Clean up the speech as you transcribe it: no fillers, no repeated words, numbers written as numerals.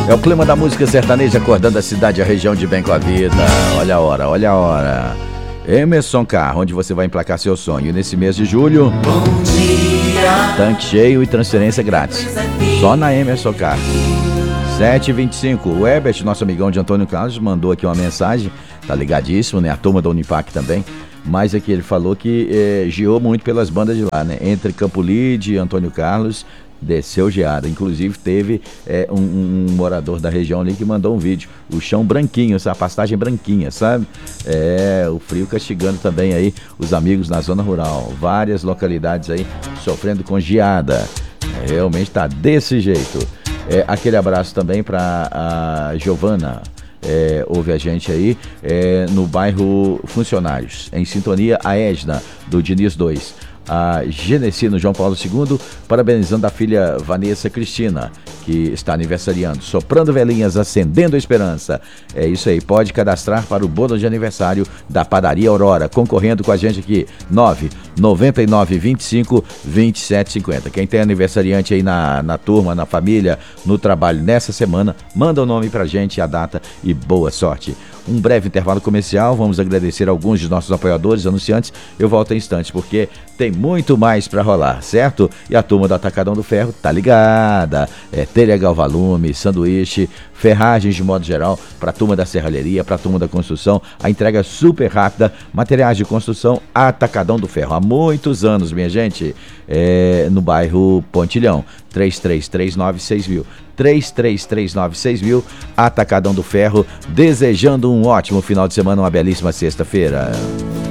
É o clima da música sertaneja acordando a cidade e a região de bem com a vida. Olha a hora, olha a hora. Emerson Car, onde você vai emplacar seu sonho. Nesse mês de julho, Bom dia, tanque cheio e transferência grátis. Só na Emerson Car. 7h25, o Herbert, nosso amigão de Antônio Carlos, mandou aqui uma mensagem. Tá ligadíssimo, né? A turma da Unipac também. Mas aqui ele falou que geou muito pelas bandas de lá, né? Entre Campo Lide e Antônio Carlos, desceu geada. Inclusive teve um morador da região ali que mandou um vídeo. O chão branquinho, essa pastagem branquinha, sabe? O frio castigando também aí os amigos na zona rural. Várias localidades aí sofrendo com geada. Realmente tá desse jeito. Aquele abraço também para a Giovana. Ouve a gente aí no bairro Funcionários, em sintonia a Edna do Diniz 2, a Genesi no João Paulo II, parabenizando a filha Vanessa Cristina, que está aniversariando, soprando velhinhas, acendendo a esperança. É isso aí, pode cadastrar para o bolo de aniversário da Padaria Aurora, concorrendo com a gente aqui, 999252750. Quem tem aniversariante aí na turma, na família, no trabalho nessa semana, manda o nome pra gente, a data e boa sorte. Um breve intervalo comercial, vamos agradecer alguns de nossos apoiadores, anunciantes. Eu volto em instantes, porque tem muito mais para rolar, certo? E a turma do Atacadão do Ferro tá ligada. Telha Galvalume, sanduíche, ferragens de modo geral, para a turma da serralheria, para a turma da construção, a entrega super rápida, materiais de construção, Atacadão do Ferro. Há muitos anos, minha gente, no bairro Pontilhão, 33396000. 33396000, Atacadão do Ferro, desejando um ótimo final de semana, uma belíssima sexta-feira.